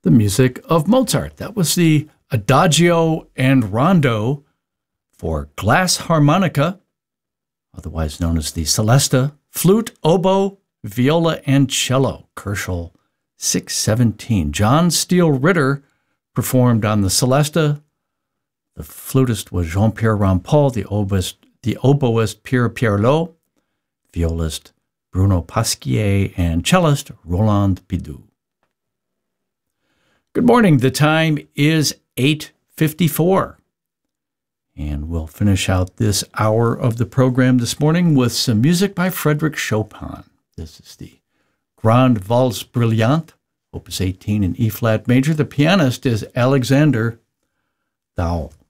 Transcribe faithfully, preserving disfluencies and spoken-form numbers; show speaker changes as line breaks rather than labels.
the music of Mozart. That was the Adagio and Rondo for glass harmonica, otherwise known as the Celesta, flute, oboe, viola, and cello, Kerschel six seventeen. John Steele Ritter performed on the Celesta. The flutist was Jean-Pierre Rampal, the oboist, the oboist Pierre Pierlot, violist Bruno Pasquier, and cellist Roland Bidou. Good morning. The time is eight fifty-four. And we'll finish out this hour of the program this morning with some music by Frédéric Chopin. This is the Grande Valse Brillante, Opus eighteen in E-flat major. The pianist is Alexander Thal.